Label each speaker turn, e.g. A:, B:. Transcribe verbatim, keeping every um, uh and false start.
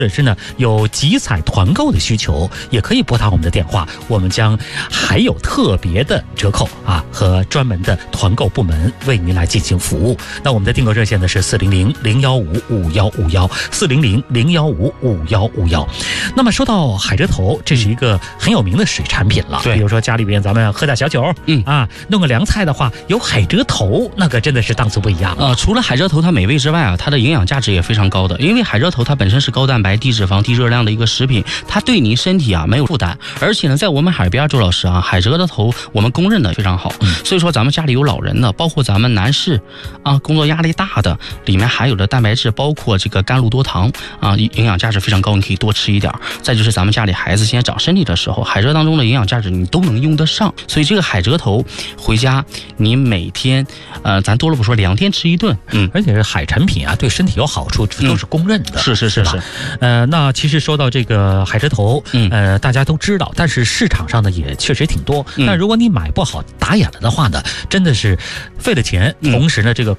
A: 或者是呢有集采团购的需求，也可以拨打我们的电话，我们将还有特别的折扣啊和专门的团购部门为您来进行服务。那我们的订购热线呢是四零零零幺五五幺五幺四零零零幺五五幺五幺。那么说到海蜇头，这是一个很有名的水产品了。
B: 对，
A: 比如说家里边咱们喝点小酒，嗯啊，弄个凉菜的话，有海蜇头，那个真的是档次不一样。
B: 呃，除了海蜇头它美味之外啊，它的营养价值也非常高的，因为海蜇头它本身是高蛋白、低脂肪、低热量的一个食品，它对您身体啊没有负担，而且呢，在我们海边，周老师啊，海蜇的头我们公认的非常好，嗯、所以说咱们家里有老人的，包括咱们男士啊，工作压力大的，里面含有的蛋白质，包括这个甘露多糖啊，营养价值非常高，你可以多吃一点。再就是咱们家里孩子现在长身体的时候，海蜇当中的营养价值你都能用得上，所以这个海蜇头回家你每天呃，咱多了不说，两天吃一顿，嗯，
A: 而且是海产品啊，对身体有好处，这都是公认的。
B: 嗯、是是是是，
A: 呃，那其实说到这个海蜇头，
B: 嗯，
A: 呃，大家都知道，但是市场上呢也确实挺多。嗯、但如果你买不好打眼了的话呢，真的是费了钱，同时呢，这个